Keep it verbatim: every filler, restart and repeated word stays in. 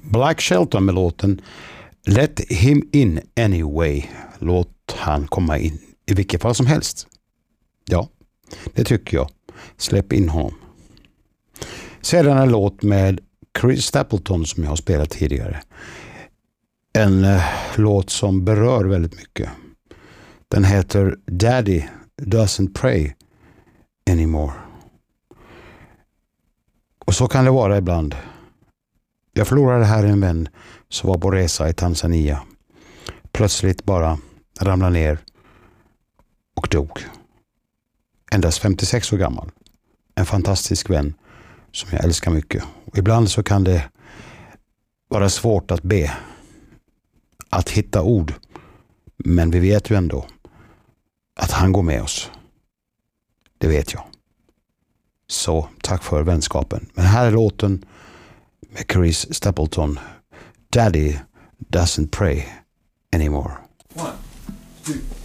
Blake Shelton med låten Let him in anyway. Låt han komma in i vilket fall som helst. Ja, det tycker jag. Släpp in honom. Sedan en låt med Chris Stapleton som jag har spelat tidigare. En eh, låt som berör väldigt mycket. Den heter Daddy Doesn't Pray Anymore. Och så kan det vara ibland. Jag förlorade här en vän som var på resa i Tanzania. Plötsligt bara ramlade ner och dog. Endast femtiosex år gammal. En fantastisk vän som jag älskar mycket. Och ibland så kan det vara svårt att be. Att hitta ord. Men vi vet ju ändå att han går med oss. Det vet jag. Så tack för vänskapen. Men här är låten med Chris Stapleton. Daddy Doesn't Pray Anymore. One, two.